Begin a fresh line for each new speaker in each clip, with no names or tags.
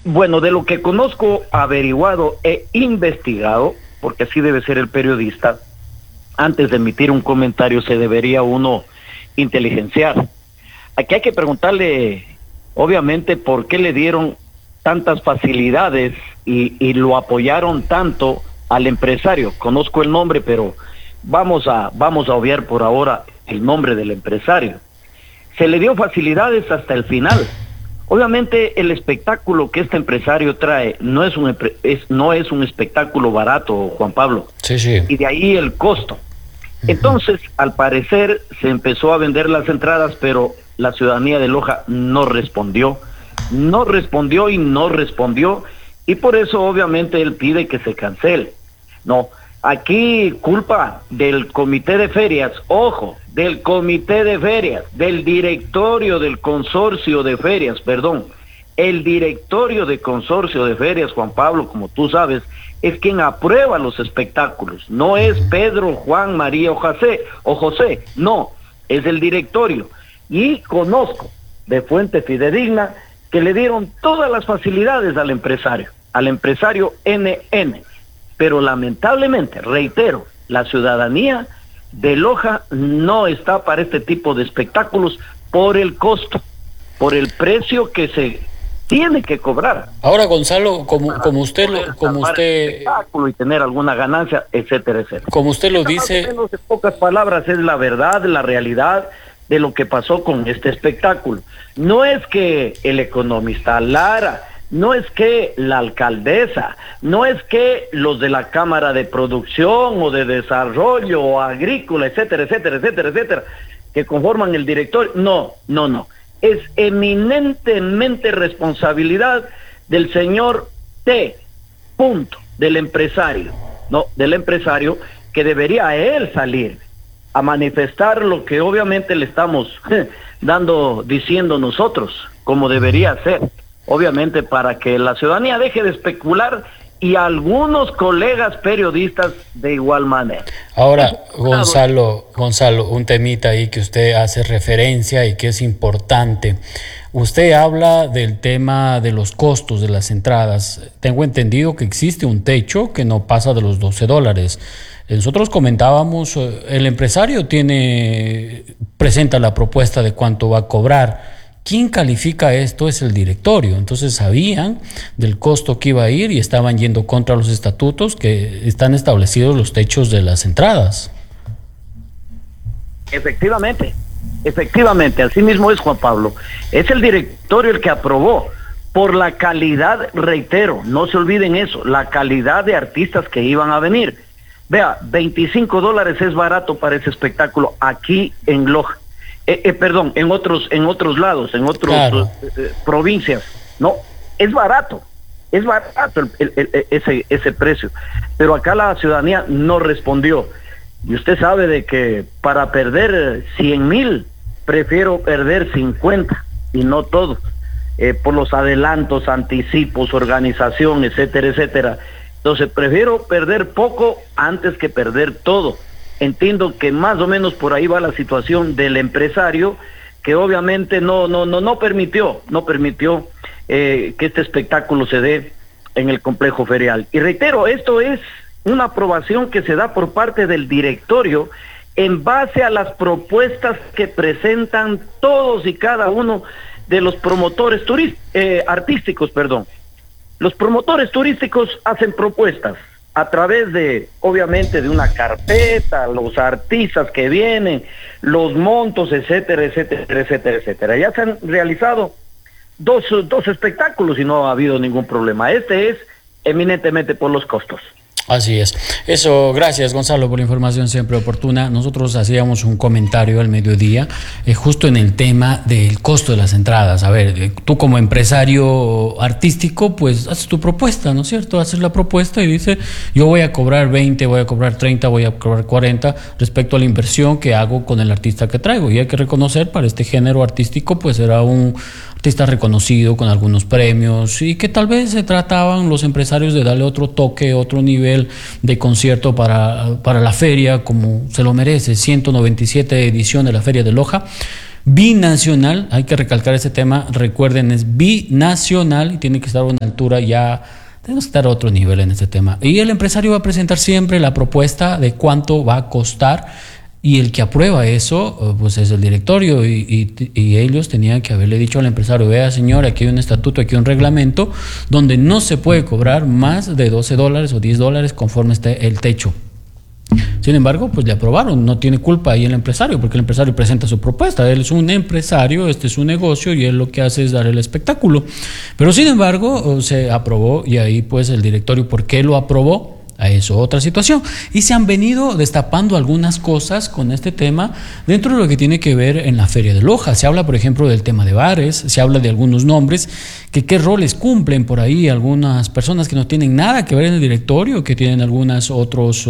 Bueno, de lo que conozco, averiguado e investigado, porque así debe ser el periodista, antes de emitir un comentario se debería uno inteligenciar. Aquí hay que preguntarle, obviamente, por qué le dieron tantas facilidades y lo apoyaron tanto al empresario. Conozco el nombre, pero vamos a obviar por ahora el nombre del empresario. Se le dio facilidades hasta el final. Obviamente el espectáculo que este empresario trae no es un espectáculo barato, Juan Pablo.
Sí, sí.
Y de ahí el costo. Entonces, al parecer, se empezó a vender las entradas, pero la ciudadanía de Loja no respondió, y por eso obviamente él pide que se cancele. No, aquí culpa del comité de ferias, ojo, del comité de ferias, del directorio del consorcio de ferias, perdón, el directorio de consorcio de ferias, Juan Pablo, como tú sabes, es quien aprueba los espectáculos, no es Pedro, Juan, María o José, no, es el directorio. Y conozco de fuente fidedigna que le dieron todas las facilidades al empresario NN, pero lamentablemente, reitero, la ciudadanía de Loja no está para este tipo de espectáculos por el costo, por el precio que se tiene que cobrar.
Ahora, Gonzalo, como usted
espectáculo y tener alguna ganancia, etcétera, etcétera.
Como usted lo dice,
más o menos en pocas palabras es la verdad, la realidad de lo que pasó con este espectáculo. No es que el economista Lara, no es que la alcaldesa, no es que los de la Cámara de Producción o de Desarrollo o Agrícola, etcétera, etcétera, etcétera, etcétera, que conforman el directorio. No. Es eminentemente responsabilidad del señor T. del empresario, que debería él salir a manifestar lo que obviamente le estamos diciendo nosotros, como debería ser, obviamente para que la ciudadanía deje de especular y algunos colegas periodistas de igual manera.
Ahora, Gonzalo, un temita ahí que usted hace referencia y que es importante. Usted habla del tema de los costos de las entradas. Tengo entendido que existe un techo que no pasa de los $12. Nosotros comentábamos, el empresario presenta la propuesta de cuánto va a cobrar. ¿Quién califica esto? Es el directorio. Entonces sabían del costo que iba a ir y estaban yendo contra los estatutos que están establecidos los techos de las entradas.
Efectivamente, así mismo es, Juan Pablo. Es el directorio el que aprobó por la calidad, reitero, no se olviden eso, la calidad de artistas que iban a venir. Vea, $25 es barato para ese espectáculo aquí en Loja. En otros lados, en otras claro. Provincias. No, es barato ese precio. Pero acá la ciudadanía no respondió. Y usted sabe de que para perder 100,000, prefiero perder 50 y no todo. Por los adelantos, anticipos, organización, etcétera, etcétera. Entonces prefiero perder poco antes que perder todo. Entiendo que más o menos por ahí va la situación del empresario, que obviamente no permitió que este espectáculo se dé en el complejo ferial. Y reitero, esto es una aprobación que se da por parte del directorio en base a las propuestas que presentan todos y cada uno de los promotores artísticos. Los promotores turísticos hacen propuestas a través de, obviamente, de una carpeta, los artistas que vienen, los montos, etcétera, etcétera, etcétera, etcétera. Ya se han realizado dos espectáculos y no ha habido ningún problema. Este es eminentemente por los costos.
Así es. Eso, gracias Gonzalo por la información siempre oportuna. Nosotros hacíamos un comentario al mediodía justo en el tema del costo de las entradas. A ver, tú como empresario artístico, pues haces tu propuesta, ¿no es cierto? Haces la propuesta y dices, yo voy a cobrar 20, voy a cobrar 30, voy a cobrar 40 respecto a la inversión que hago con el artista que traigo. Y hay que reconocer, para este género artístico, pues era un artista reconocido con algunos premios y que tal vez se trataban los empresarios de darle otro toque, otro nivel de concierto para la feria como se lo merece. 197 edición de la Feria de Loja. binacional, hay que recalcar este tema, recuerden, es binacional y tiene que estar a una altura ya, tenemos que estar a otro nivel en este tema. Y el empresario va a presentar siempre la propuesta de cuánto va a costar, y el que aprueba eso, pues es el directorio, y ellos tenían que haberle dicho al empresario: vea, señor, aquí hay un estatuto, aquí hay un reglamento donde no se puede cobrar más de $12 o $10 conforme esté el techo. Sin embargo, pues le aprobaron, no tiene culpa ahí el empresario, porque el empresario presenta su propuesta, él es un empresario, este es su negocio y él lo que hace es dar el espectáculo. Pero sin embargo, se aprobó, y ahí pues el directorio, ¿por qué lo aprobó? A eso, otra situación. Y se han venido destapando algunas cosas con este tema dentro de lo que tiene que ver en la Feria de Loja. Se habla, por ejemplo, del tema de bares, se habla de algunos nombres, que qué roles cumplen por ahí algunas personas que no tienen nada que ver en el directorio, que tienen algunos otros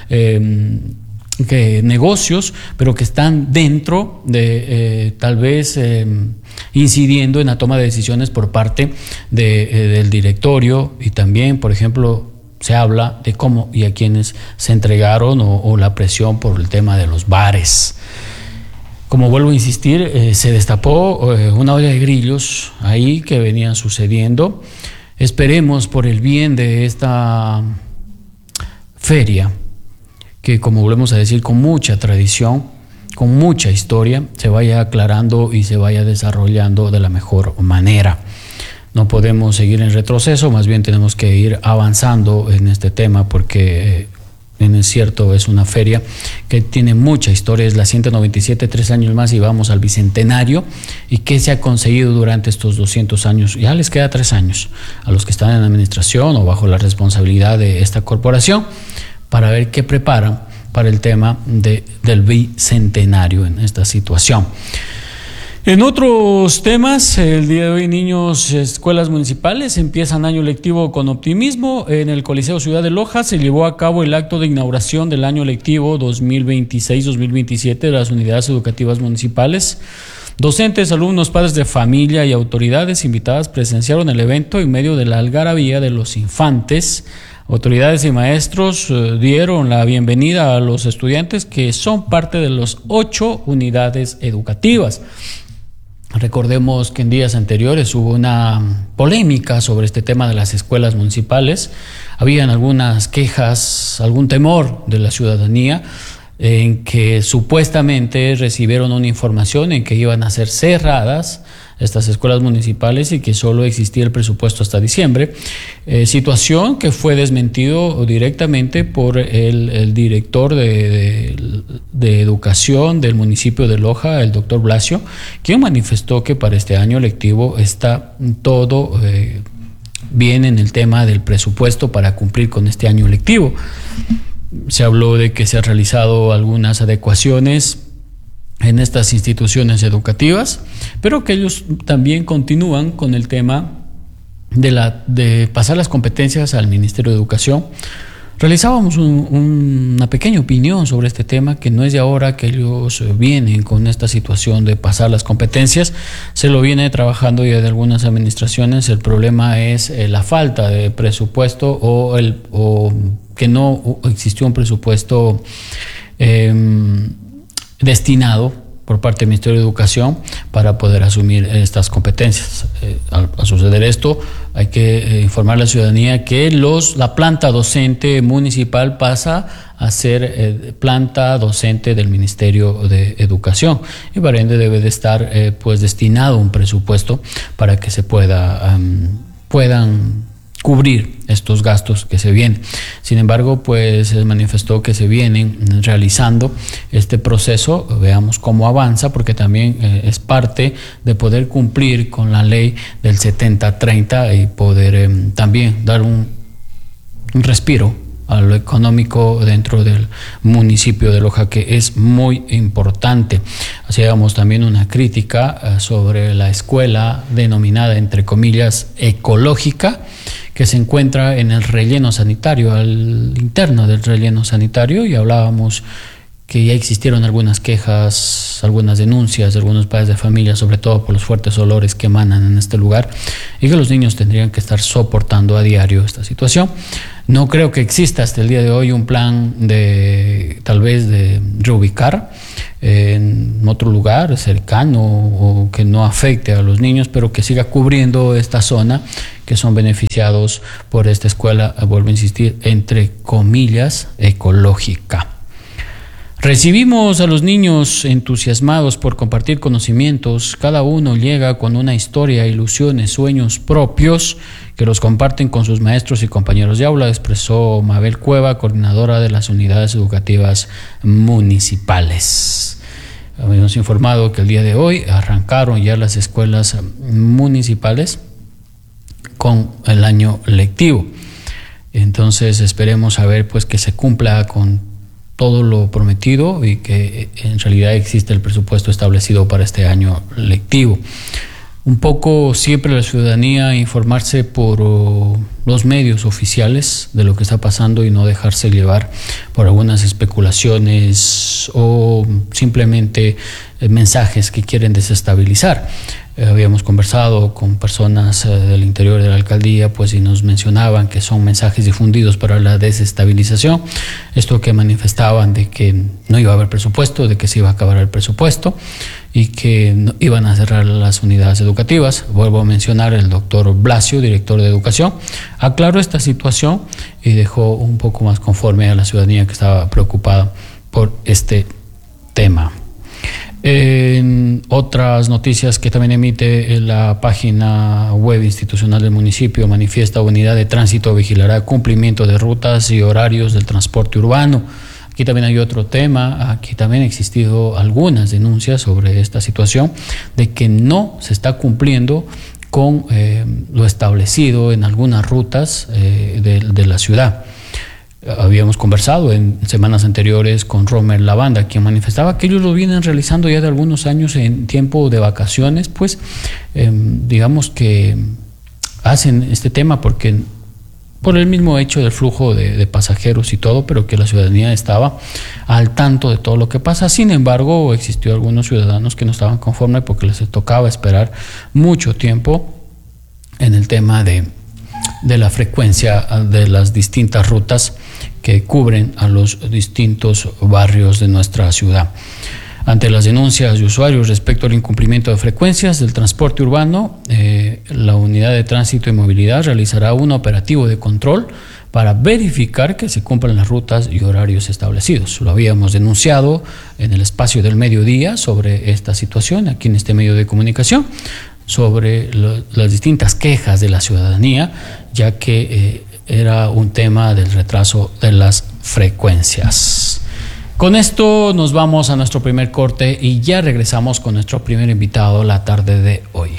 negocios, pero que están dentro de tal vez incidiendo en la toma de decisiones por parte del directorio. Y también, por ejemplo, se habla de cómo y a quienes se entregaron o la presión por el tema de los bares. Como vuelvo a insistir, se destapó una olla de grillos ahí que venían sucediendo. Esperemos, por el bien de esta feria, que, como volvemos a decir, con mucha tradición, con mucha historia, se vaya aclarando y se vaya desarrollando de la mejor manera. No podemos seguir en retroceso, más bien tenemos que ir avanzando en este tema, porque es cierto, es una feria que tiene mucha historia, es la 197, 3 años más y vamos al bicentenario. ¿Y qué se ha conseguido durante estos 200 años? Ya les queda 3 años a los que están en administración o bajo la responsabilidad de esta corporación, para ver qué preparan para el tema del bicentenario en esta situación. En otros temas, el día de hoy, niños, escuelas municipales empiezan año lectivo con optimismo. En el Coliseo Ciudad de Loja se llevó a cabo el acto de inauguración del año lectivo 2026-2027 de las unidades educativas municipales. Docentes, alumnos, padres de familia y autoridades invitadas presenciaron el evento en medio de la algarabía de los infantes. Autoridades y maestros dieron la bienvenida a los estudiantes que son parte de las 8 unidades educativas. Recordemos que en días anteriores hubo una polémica sobre este tema de las escuelas municipales. Habían algunas quejas, algún temor de la ciudadanía en que supuestamente recibieron una información en que iban a ser cerradas estas escuelas municipales y que solo existía el presupuesto hasta diciembre, situación que fue desmentido directamente por el director de educación del municipio de Loja, el doctor Blasio, quien manifestó que para este año lectivo está todo bien en el tema del presupuesto para cumplir con este año lectivo. Se habló de que se han realizado algunas adecuaciones en estas instituciones educativas, pero que ellos también continúan con el tema de pasar las competencias al Ministerio de Educación. Realizábamos una pequeña opinión sobre este tema, que no es de ahora que ellos vienen con esta situación de pasar las competencias, se lo viene trabajando ya de algunas administraciones. El problema es la falta de presupuesto o que no existió un presupuesto destinado por parte del Ministerio de Educación para poder asumir estas competencias. Al suceder esto, hay que informar a la ciudadanía que la planta docente municipal pasa a ser planta docente del Ministerio de Educación, y por ende debe de estar pues destinado un presupuesto para que se puedan cubrir estos gastos que se vienen. Sin embargo, pues se manifestó que se vienen realizando este proceso. Veamos cómo avanza, porque también es parte de poder cumplir con la ley del 70-30 y poder también dar un respiro a lo económico dentro del municipio de Loja, que es muy importante. Hacíamos también una crítica sobre la escuela denominada, entre comillas, ecológica, que se encuentra en el relleno sanitario, al interno del relleno sanitario, y hablábamos que ya existieron algunas quejas, algunas denuncias de algunos padres de familia, sobre todo por los fuertes olores que emanan en este lugar, y que los niños tendrían que estar soportando a diario esta situación. No creo que exista hasta el día de hoy un plan de tal vez de reubicar en otro lugar cercano o que no afecte a los niños, pero que siga cubriendo esta zona, que son beneficiados por esta escuela, vuelvo a insistir, entre comillas, ecológica. Recibimos a los niños entusiasmados por compartir conocimientos. Cada uno llega con una historia, ilusiones, sueños propios que los comparten con sus maestros y compañeros de aula, expresó Mabel Cueva, coordinadora de las unidades educativas municipales. Habíamos informado que el día de hoy arrancaron ya las escuelas municipales con el año lectivo. Entonces esperemos a ver pues que se cumpla con todo lo prometido y que en realidad existe el presupuesto establecido para este año lectivo. Un poco siempre la ciudadanía informarse por los medios oficiales de lo que está pasando y no dejarse llevar por algunas especulaciones o simplemente mensajes que quieren desestabilizar. Habíamos conversado con personas del interior de la alcaldía, pues, y nos mencionaban que son mensajes difundidos para la desestabilización. Esto que manifestaban de que no iba a haber presupuesto, de que se iba a acabar el presupuesto y que no, iban a cerrar las unidades educativas. Vuelvo a mencionar, el doctor Blasio, director de Educación, aclaró esta situación y dejó un poco más conforme a la ciudadanía que estaba preocupada por este tema. En otras noticias que también emite la página web institucional del municipio, manifiesta Unidad de Tránsito vigilará cumplimiento de rutas y horarios del transporte urbano. Aquí también hay otro tema, aquí también ha existido algunas denuncias sobre esta situación de que no se está cumpliendo con lo establecido en algunas rutas de la ciudad. Habíamos conversado en semanas anteriores con Romer Lavanda, quien manifestaba que ellos lo vienen realizando ya de algunos años en tiempo de vacaciones, pues digamos que hacen este tema porque por el mismo hecho del flujo de pasajeros y todo, pero que la ciudadanía estaba al tanto de todo lo que pasa. Sin embargo, existió algunos ciudadanos que no estaban conformes porque les tocaba esperar mucho tiempo en el tema de la frecuencia de las distintas rutas que cubren a los distintos barrios de nuestra ciudad. Ante las denuncias de usuarios respecto al incumplimiento de frecuencias del transporte urbano, la Unidad de Tránsito y Movilidad realizará un operativo de control para verificar que se cumplan las rutas y horarios establecidos. Lo habíamos denunciado en el espacio del mediodía sobre esta situación, aquí en este medio de comunicación, sobre las distintas quejas de la ciudadanía, ya que era un tema del retraso de las frecuencias. Con esto nos vamos a nuestro primer corte y ya regresamos con nuestro primer invitado la tarde de hoy.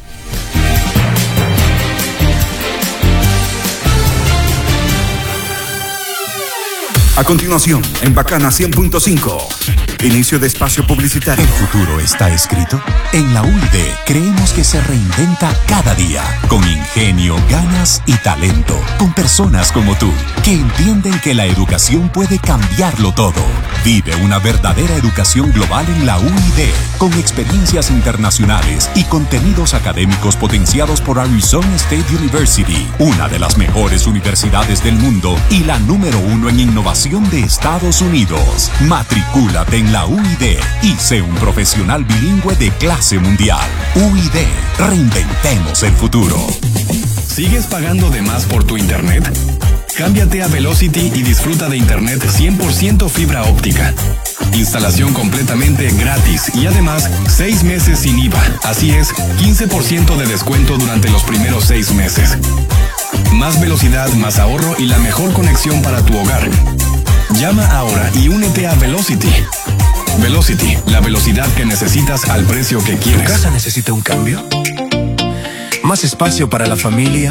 A continuación, en Bacana 100.5, inicio de espacio publicitario.
¿El futuro está escrito? En la UID creemos que se reinventa cada día, con ingenio, ganas y talento, con personas como tú, que entienden que la educación puede cambiarlo todo. Vive una verdadera educación global en la UID, con experiencias internacionales y contenidos académicos potenciados por Arizona State University, una de las mejores universidades del mundo y la número 1 en innovación de Estados Unidos. Matricúlate en la UID y sé un profesional bilingüe de clase mundial. UID, reinventemos el futuro.
¿Sigues pagando de más por tu internet? Cámbiate a Velocity y disfruta de internet 100% fibra óptica. Instalación completamente gratis y además 6 meses sin IVA. Así es, 15% de descuento durante los primeros 6 meses. Más velocidad, más ahorro y la mejor conexión para tu hogar. Llama ahora y únete a Velocity. Velocity, la velocidad que necesitas al precio que quieres.
¿Tu casa necesita un cambio? ¿Más espacio para la familia?